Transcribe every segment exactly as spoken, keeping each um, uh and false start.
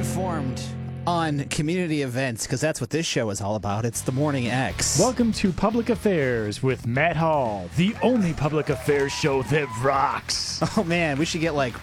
informed on community events, because that's what this show is all about. It's the Morning X. Welcome to Public Affairs with Matt Hall, the only public affairs show that rocks. Oh, man, we should get like...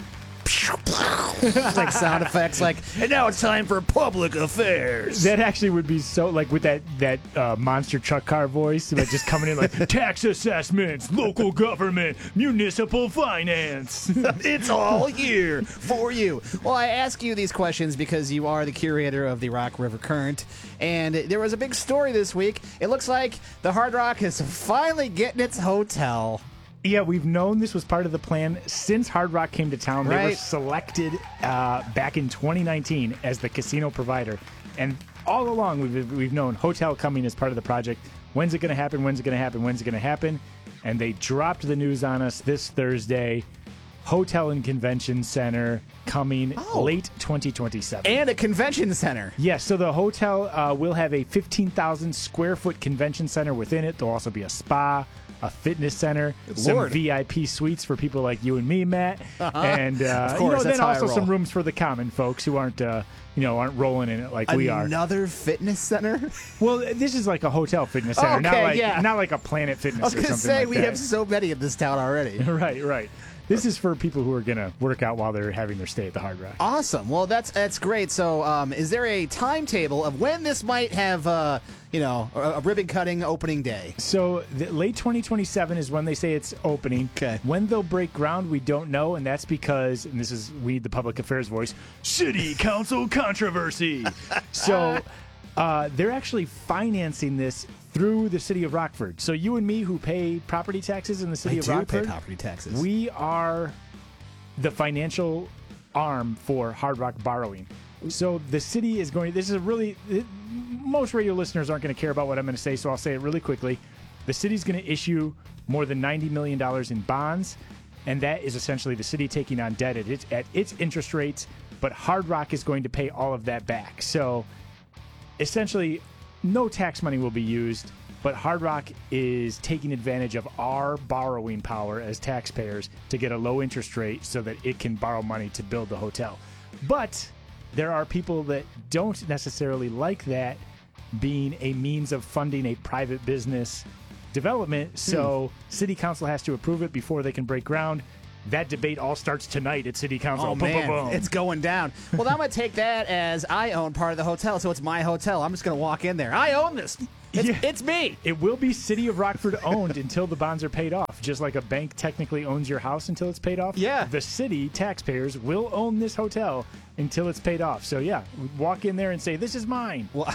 like sound effects, like, and now it's time for public affairs. That actually would be so, like, with that that uh, monster truck car voice, like just coming in like tax assessments, local government, municipal finance. It's all here for you. Well, I ask you these questions because you are the curator of the Rock River Current, and there was a big story this week. It looks like the Hard Rock is finally getting its hotel. Yeah, we've known this was part of the plan since Hard Rock came to town. They Right. were selected uh, back in twenty nineteen as the casino provider. And all along, we've, we've known hotel coming as part of the project. When's it going to happen? When's it going to happen? When's it going to happen? And they dropped the news on us this Thursday. Hotel and Convention Center coming Oh. late twenty twenty-seven. And a convention center. Yes, so the hotel uh, will have a fifteen thousand square foot convention center within it. There'll also be a spa, a fitness center, Good some Lord. V I P suites for people like you and me, Matt, Uh-huh. and uh, Of course, you know, that's then how I also roll. some rooms for the common folks who aren't, uh, you know, aren't rolling in it like we are. Another fitness center? Well, this is like a hotel fitness center, not Okay, like yeah. not like a Planet Fitness. I was or going to something say, like we that. have so many in this town already. right, right. This is for people who are going to work out while they're having their stay at the Hard Rock. Awesome. Well, that's that's great. So, um, is there a timetable of when this might have, uh, you know, a, a ribbon cutting opening day? So the, late twenty twenty-seven is when they say it's opening. Okay. When they'll break ground, we don't know, and that's because, and this is we, the public affairs voice, city council controversy. so uh, they're actually financing this through the city of Rockford. So you and me, who pay property taxes in the city I of do Rockford, pay property taxes. we are the financial arm for Hard Rock borrowing. So the city is going. This is a really. It, most radio listeners aren't going to care about what I'm going to say, so I'll say it really quickly. The city's going to issue more than ninety million dollars in bonds, and that is essentially the city taking on debt at its, at its interest rates, but Hard Rock is going to pay all of that back. So essentially, no tax money will be used, but Hard Rock is taking advantage of our borrowing power as taxpayers to get a low interest rate so that it can borrow money to build the hotel. But there are people that don't necessarily like that being a means of funding a private business development, so city council has to approve it before they can break ground. That debate all starts tonight at city council. Oh, Boom, man, boom, boom. it's going down. Well, I'm going to take that as I own part of the hotel, so it's my hotel. I'm just going to walk in there. I own this. It's, Yeah. it's me. It will be City of Rockford owned until the bonds are paid off. Just like a bank technically owns your house until it's paid off. Yeah. The city taxpayers will own this hotel until it's paid off. So yeah, walk in there and say, "This is mine." Well,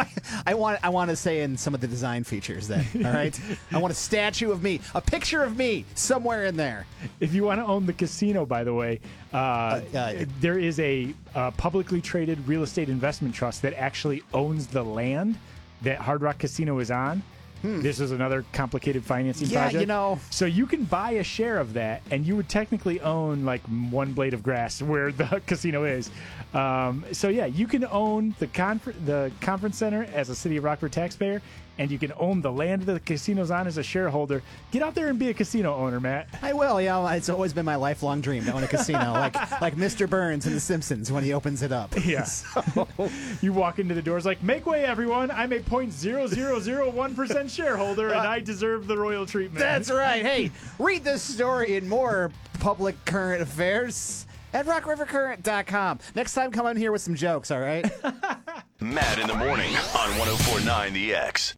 I want I want to say in some of the design features then, all right? I want a statue of me, a picture of me somewhere in there. If you want to own the casino, by the way, uh, uh, there is a uh, publicly traded real estate investment trust that actually owns the land that Hard Rock Casino is on. This is another complicated financing Yeah, project. you know. So you can buy a share of that, and you would technically own like one blade of grass where the casino is. Um, so yeah, you can own the confer- the conference center as a City of Rockford taxpayer, and you can own the land that the casino's on as a shareholder. Get out there and be a casino owner, Matt. I will. You know, it's always been my lifelong dream to own a casino, like like Mister Burns in The Simpsons when he opens it up. Yeah. So, You walk into the doors like, "Make way, everyone! I'm a zero point zero zero zero one percent shareholder, and I deserve the royal treatment." that's right. Hey, read this story and more public current affairs at rock river current dot com. Next time, come on here with some jokes, all right? Matt in the morning on one oh four point nine The X.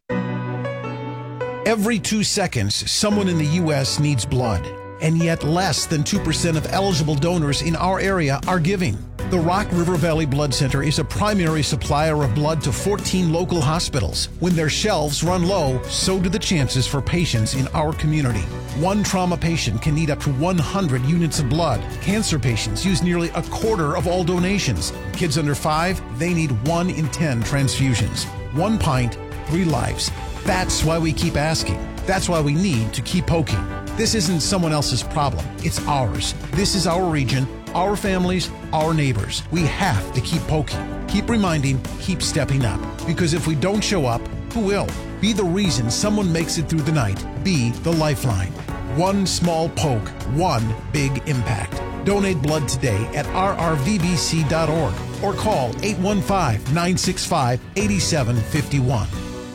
Every two seconds, someone in the U S needs blood, and yet less than two percent of eligible donors in our area are giving. The Rock River Valley Blood Center is a primary supplier of blood to fourteen local hospitals. When their shelves run low, so do the chances for patients in our community. One trauma patient can need up to one hundred units of blood. Cancer patients use nearly a quarter of all donations. Kids under five, they need one in ten transfusions. One pint, three lives. That's why we keep asking. That's why we need to keep poking. This isn't someone else's problem. It's ours. This is our region, our families, our neighbors. We have to keep poking, keep reminding, keep stepping up. Because if we don't show up, who will? Be the reason someone makes it through the night. Be the lifeline. One small poke, one big impact. Donate blood today at r r v b c dot org. or call eight one five, nine six five, eight seven five one.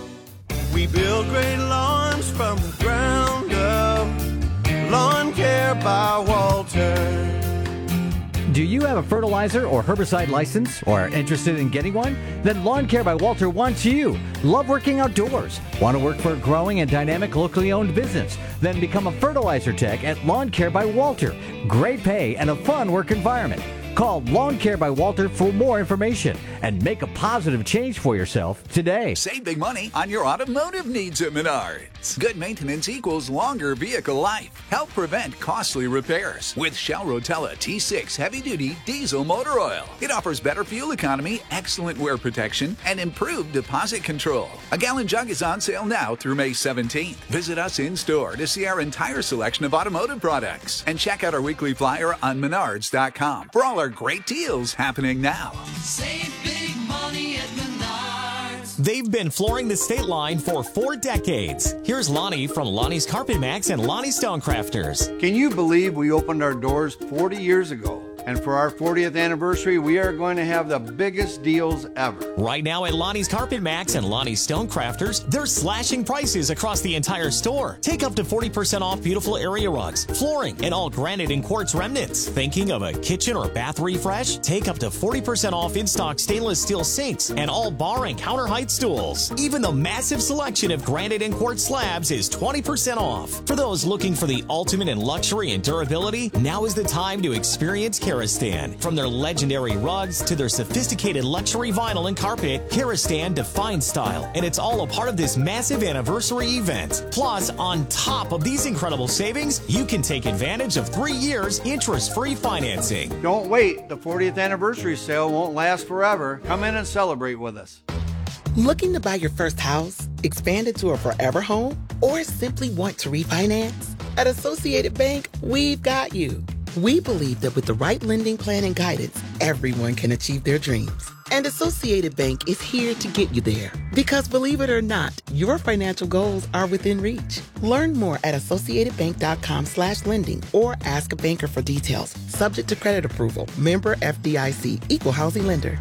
We build great lawns from the ground up. Lawn Care by Walter. Do you have a fertilizer or herbicide license or are interested in getting one? Then Lawn Care by Walter wants you. Love working outdoors? Want to work for a growing and dynamic locally owned business? Then become a fertilizer tech at Lawn Care by Walter. Great pay and a fun work environment. Call Lawn Care by Walter for more information and make a positive change for yourself today. Save big money on your automotive needs at Menards. Good maintenance equals longer vehicle life. Help prevent costly repairs with Shell Rotella T six heavy-duty diesel motor oil. It offers better fuel economy, excellent wear protection, and improved deposit control. A gallon jug is on sale now through May seventeenth. Visit us in-store to see our entire selection of automotive products and check out our weekly flyer on menards dot com for all our great deals happening now. Save big money at Menards. They've been flooring the state line for four decades. Here's Lonnie from Lonnie's Carpet Max and Lonnie Stonecrafters. Can you believe we opened our doors forty years ago? And for our fortieth anniversary, we are going to have the biggest deals ever. Right now at Lonnie's Carpet Max and Lonnie's Stonecrafters, they're slashing prices across the entire store. Take up to forty percent off beautiful area rugs, flooring, and all granite and quartz remnants. Thinking of a kitchen or bath refresh? Take up to forty percent off in-stock stainless steel sinks and all bar and counter height stools. Even the massive selection of granite and quartz slabs is twenty percent off. For those looking for the ultimate in luxury and durability, now is the time to experience Karastan. From their legendary rugs to their sophisticated luxury vinyl and carpet, Karastan defines style, and it's all a part of this massive anniversary event. Plus, on top of these incredible savings, you can take advantage of three years interest-free financing. Don't wait. The fortieth anniversary sale won't last forever. Come in and celebrate with us. Looking to buy your first house, expand it to a forever home, or simply want to refinance? At Associated Bank, we've got you. We believe that with the right lending plan and guidance, everyone can achieve their dreams. And Associated Bank is here to get you there. Because believe it or not, your financial goals are within reach. Learn more at associatedbank.com slash lending or ask a banker for details. Subject to credit approval. Member F D I C. Equal housing lender.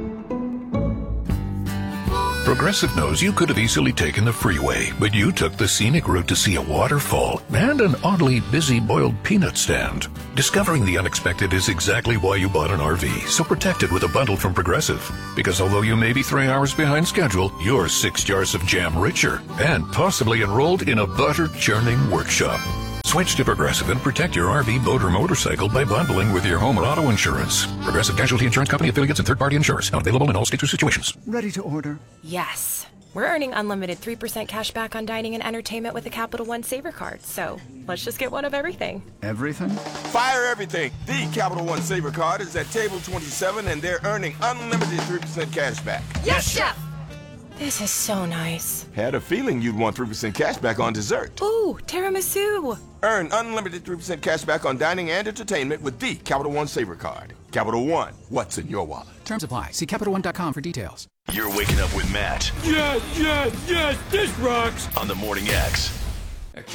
Progressive knows you could have easily taken the freeway, but you took the scenic route to see a waterfall and an oddly busy boiled peanut stand. Discovering the unexpected is exactly why you bought an R V, so protect it with a bundle from Progressive. Because although you may be three hours behind schedule, you're six jars of jam richer and possibly enrolled in a butter-churning workshop. Switch to Progressive and protect your R V, boat, or motorcycle by bundling with your home and auto insurance. Progressive Casualty Insurance Company affiliates and third-party insurers. Not available in all states or situations. Ready to order? Yes. We're earning unlimited three percent cash back on dining and entertainment with the Capital One Saver Card. So let's just get one of everything. Everything? Fire everything. The Capital One Saver Card is at table twenty-seven, and they're earning unlimited three percent cash back. Yes, Chef! This is so nice. Had a feeling you'd want three percent cash back on dessert. Ooh, tiramisu. Earn unlimited three percent cash back on dining and entertainment with the Capital One Saver Card. Capital One, what's in your wallet? Terms apply. See Capital One dot com for details. You're waking up with Matt. Yes, yes, yes, this rocks. On the Morning X.